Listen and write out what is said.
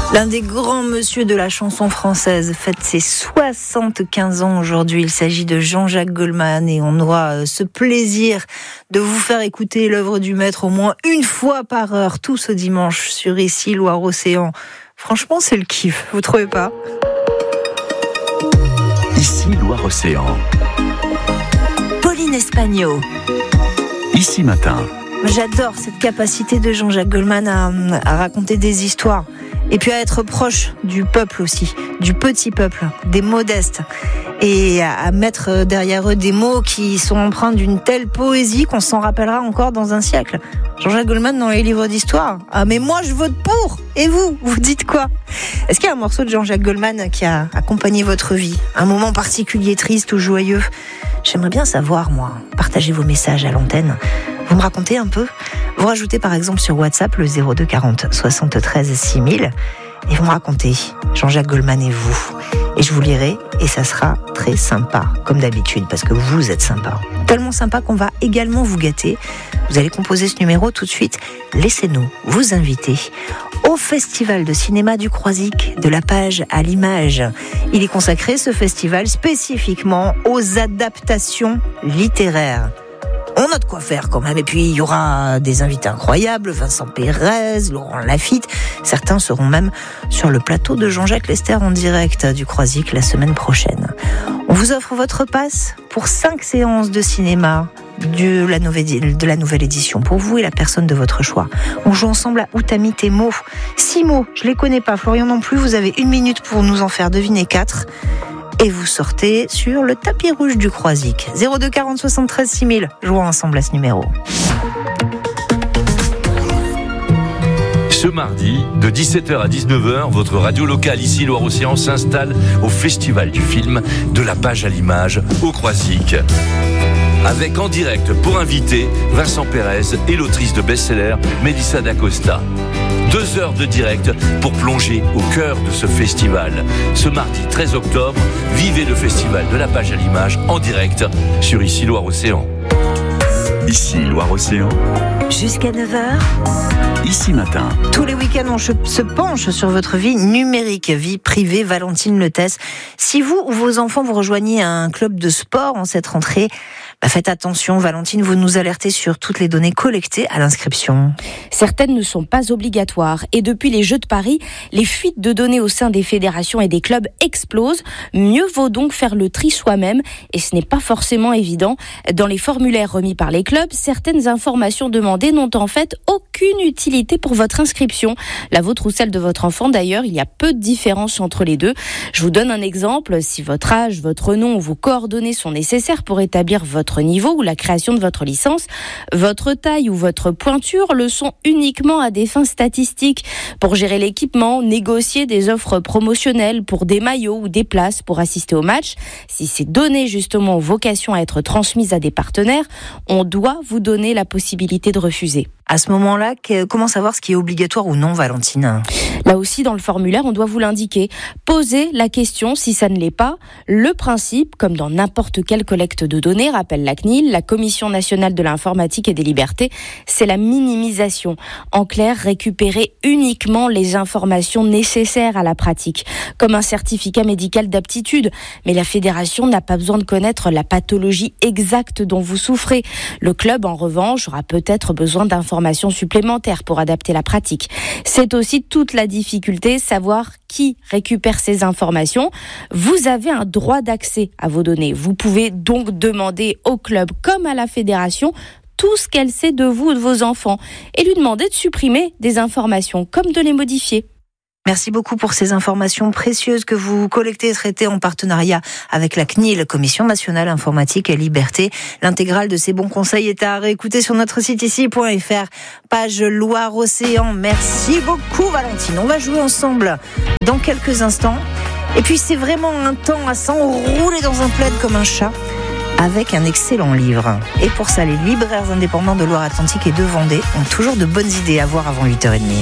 L'un des grands monsieur de la chanson française fête ses 75 ans aujourd'hui. Il s'agit de Jean-Jacques Goldman et on aura ce plaisir de vous faire écouter l'œuvre du maître au moins une fois par heure, tout ce dimanche sur Ici Loire-Océan. Franchement, c'est le kiff, vous trouvez pas ? Ici Loire-Océan. Pauline Espagno. Ici Matin. J'adore cette capacité de Jean-Jacques Goldman à raconter des histoires. Et puis à être proche du peuple aussi, du petit peuple, des modestes. Et à mettre derrière eux des mots qui sont empreints d'une telle poésie qu'on s'en rappellera encore dans un siècle. Jean-Jacques Goldman dans les livres d'histoire. Ah mais moi je vote pour. Et vous dites quoi ? Est-ce qu'il y a un morceau de Jean-Jacques Goldman qui a accompagné votre vie ? Un moment particulier, triste ou joyeux ? J'aimerais bien savoir, moi. Partagez vos messages à l'antenne. Vous me racontez un peu ? Vous rajoutez par exemple sur WhatsApp le 02 40 73 6000 et vous me racontez Jean-Jacques Goldman et vous. Et je vous lirai et ça sera très sympa, comme d'habitude, parce que vous êtes sympa. Tellement sympa qu'on va également vous gâter. Vous allez composer ce numéro tout de suite. Laissez-nous vous inviter au Festival de cinéma du Croisic, de la page à l'image. Il est consacré, ce festival, spécifiquement aux adaptations littéraires. On a de quoi faire quand même. Et puis, il y aura des invités incroyables, Vincent Pérez, Laurent Lafitte. Certains seront même sur le plateau de Jean-Jacques Lester en direct du Croisic la semaine prochaine. On vous offre votre passe pour 5 séances de cinéma de la nouvelle édition, pour vous et la personne de votre choix. On joue ensemble à Où t'as mis tes mots. 6 mots, je les connais pas, Florian non plus. Vous avez 1 minute pour nous en faire deviner 4. Et vous sortez sur le tapis rouge du Croisic. 02 40 73 6000. Jouons ensemble à ce numéro. Ce mardi, de 17h à 19h, votre radio locale ici Loire-Océan s'installe au Festival du film de la page à l'image au Croisic. Avec en direct pour inviter Vincent Pérez et l'autrice de best-seller Mélissa d'Acosta. 2 heures de direct pour plonger au cœur de ce festival. Ce mardi 13 octobre, vivez le festival de la page à l'image en direct sur Ici Loire-Océan. Ici Loire-Océan. Jusqu'à 9h. Ici Matin. Tous les week-ends, on se penche sur votre vie numérique, vie privée. Valentine Letès. Si vous ou vos enfants vous rejoignez un club de sport en cette rentrée, faites attention, Valentine, vous nous alertez sur toutes les données collectées à l'inscription. Certaines ne sont pas obligatoires. Et depuis les Jeux de Paris, les fuites de données au sein des fédérations et des clubs explosent. Mieux vaut donc faire le tri soi-même. Et ce n'est pas forcément évident. Dans les formulaires remis par les clubs, certaines informations demandées n'ont en fait aucune utilité pour votre inscription. La vôtre ou celle de votre enfant, d'ailleurs, il y a peu de différence entre les deux. Je vous donne un exemple. Si votre âge, votre nom ou vos coordonnées sont nécessaires pour établir votre niveau ou la création de votre licence, votre taille ou votre pointure le sont uniquement à des fins statistiques. Pour gérer l'équipement, négocier des offres promotionnelles pour des maillots ou des places pour assister au match. Si ces données justement ont vocation à être transmises à des partenaires, on doit vous donner la possibilité de refuser. À ce moment-là, comment savoir ce qui est obligatoire ou non, Valentine ? Là aussi, dans le formulaire, on doit vous l'indiquer. Posez la question si ça ne l'est pas. Le principe, comme dans n'importe quelle collecte de données, rappelle la CNIL, la Commission nationale de l'informatique et des libertés, c'est la minimisation. En clair, récupérer uniquement les informations nécessaires à la pratique, comme un certificat médical d'aptitude. Mais la fédération n'a pas besoin de connaître la pathologie exacte dont vous souffrez. Le club, en revanche, aura peut-être besoin d'informations supplémentaires pour adapter la pratique. C'est aussi toute la difficulté, savoir qui récupère ces informations. Vous avez un droit d'accès à vos données. Vous pouvez donc demander au club comme à la fédération tout ce qu'elle sait de vous ou de vos enfants et lui demander de supprimer des informations comme de les modifier. Merci beaucoup pour ces informations précieuses que vous collectez et traitez en partenariat avec la CNIL, Commission nationale informatique et liberté. L'intégrale de ces bons conseils est à réécouter sur notre site ici.fr, page Loire-Océan. Merci beaucoup, Valentine. On va jouer ensemble dans quelques instants. Et puis c'est vraiment un temps à s'enrouler dans un plaid comme un chat, avec un excellent livre. Et pour ça, les libraires indépendants de Loire-Atlantique et de Vendée ont toujours de bonnes idées à voir avant 8h30.